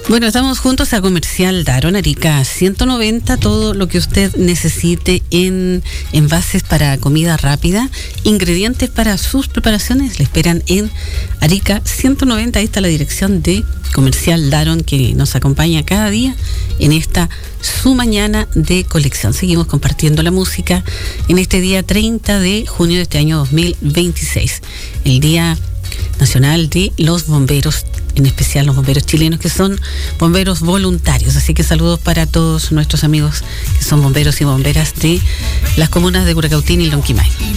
Bueno, estamos juntos a Comercial Daron, Arica 190, todo lo que usted necesite en envases para comida rápida, ingredientes para sus preparaciones, le esperan en Arica 190. Ahí está la dirección de Comercial Daron, que nos acompaña cada día en esta su mañana de colección. Seguimos compartiendo la música en este día 30 de junio de este año 2026, el Día Nacional de los Bomberos, en especial los bomberos chilenos, que son bomberos voluntarios. Así que saludos para todos nuestros amigos que son bomberos y bomberas de las comunas de Curacautín y Lonquimay.